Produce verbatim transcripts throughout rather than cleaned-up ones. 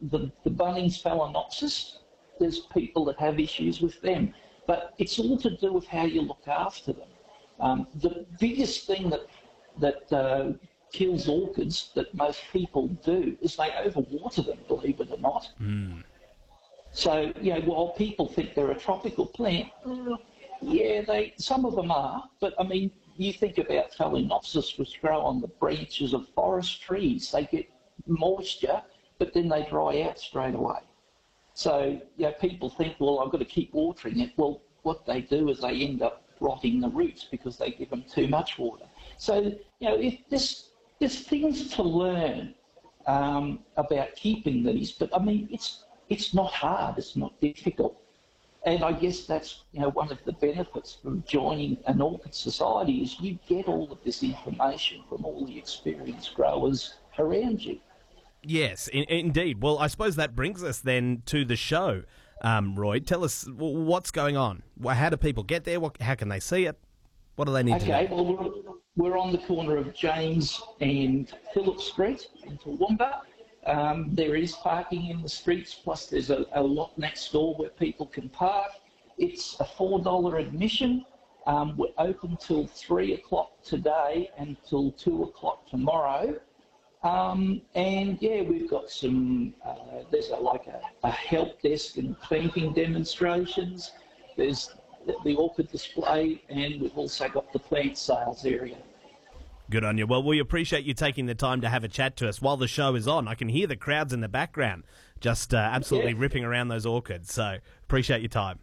the, the Bunnings Phalaenopsis, there's people that have issues with them. But it's all to do with how you look after them. Um, the biggest thing that, that uh, kills orchids that most people do is they overwater them, believe it or not. Mm. So, you know, while people think they're a tropical plant, uh, yeah, they some of them are. But, I mean, you think about Phalaenopsis, which grow on the branches of forest trees. They get moisture, but then they dry out straight away. So, you know, people think, well, I've got to keep watering it. Well, what they do is they end up rotting the roots because they give them too much water. So, you know, if this, there's things to learn um, about keeping these, but, I mean, it's it's not hard, it's not difficult. And I guess that's, you know, one of the benefits from joining an orchid society is you get all of this information from all the experienced growers around you. Yes, in, indeed. Well, I suppose that brings us then to the show. Um, Roy, tell us what's going on. How do people get there? What, how can they see it? What do they need okay, to know? Okay, well, we're, we're on the corner of James and Phillip Street in Toowoomba. Um, there is parking in the streets, plus there's a, a lot next door where people can park. It's a four dollars admission. Um, we're open till three o'clock today and till two o'clock tomorrow. Um, and yeah, we've got some, uh, there's a, like a, a help desk and planting demonstrations. There's the, the orchid display, and we've also got the plant sales area. Good on you. Well, we appreciate you taking the time to have a chat to us while the show is on. I can hear the crowds in the background just uh, absolutely yeah. ripping around those orchids. So appreciate your time.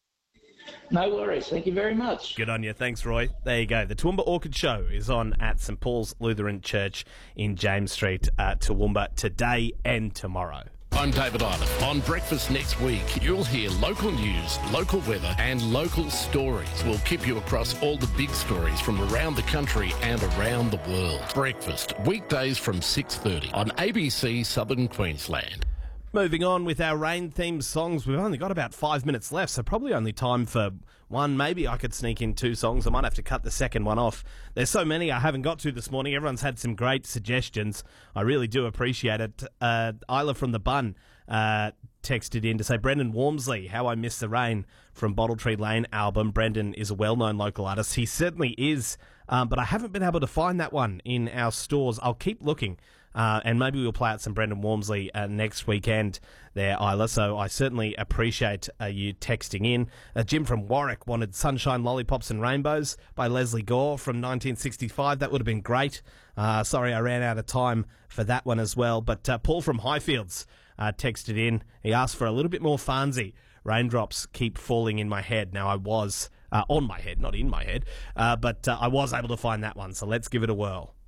No worries. Thank you very much. Good on you. Thanks, Roy. There you go. The Toowoomba Orchid Show is on at St Paul's Lutheran Church in James Street, uh, Toowoomba, today and tomorrow. I'm David Island. On Breakfast next week, you'll hear local news, local weather and local stories. We'll keep you across all the big stories from around the country and around the world. Breakfast, weekdays from six thirty on A B C Southern Queensland. Moving on with our rain-themed songs, we've only got about five minutes left, so probably only time for one. Maybe I could sneak in two songs. I might have to cut the second one off. There's so many I haven't got to this morning. Everyone's had some great suggestions. I really do appreciate it. Uh, Isla from the Bun uh, texted in to say, Brendan Walmsley, How I Miss the Rain from Bottle Tree Lane album. Brendan is a well-known local artist. He certainly is, um, but I haven't been able to find that one in our stores. I'll keep looking. Uh, and maybe we'll play out some Brendan Walmsley uh, next weekend there, Isla. So I certainly appreciate uh, you texting in. Uh, Jim from Warwick wanted Sunshine, Lollipops and Rainbows by Leslie Gore from nineteen sixty-five. That would have been great. Uh, sorry, I ran out of time for that one as well. But uh, Paul from Highfields uh, texted in. He asked for a little bit more Farnsey. Raindrops keep falling in my head. Now, I was uh, on my head, not in my head, uh, but uh, I was able to find that one. So let's give it a whirl.